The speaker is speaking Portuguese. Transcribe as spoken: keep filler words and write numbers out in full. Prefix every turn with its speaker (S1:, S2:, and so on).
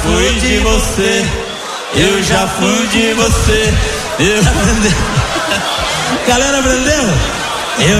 S1: fui de você, eu já fui de você. Eu... Galera, aprendeu? Eu